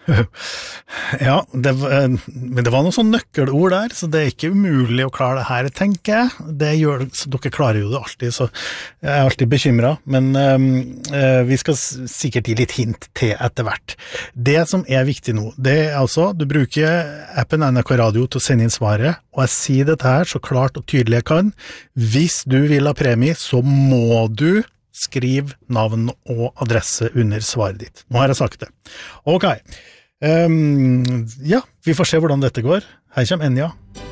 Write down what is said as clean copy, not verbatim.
Ja, men det var noen sånne nøkkelord der, så det er ikke umulig å klare det her, tenker jeg. Det gjør, så dere klarer jo det alltid, så jeg er alltid bekymret, men vi skal sikkert gi litt hint til etter hvert. Det som er viktig nå, det er altså, du bruker appen NRK Radio til å sende inn svaret, og jeg sier dette her så klart og tydelig jeg kan. Hvis du vil ha premie, så må du skriv navn og adresse under svaret ditt. Nå har jeg sagt det. Ok. Ja, vi får se hvordan dette går. Her kommer Enya.